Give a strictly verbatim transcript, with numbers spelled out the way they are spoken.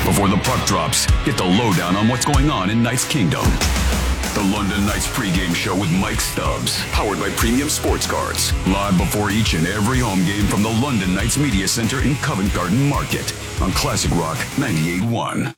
Before the puck drops, get the lowdown on what's going on in Knights Kingdom. The London Knights pregame show with Mike Stubbs, powered by Premium Sports Cards. Live before each and every home game from the London Knights Media Center in Covent Garden Market on Classic Rock ninety-eight point one.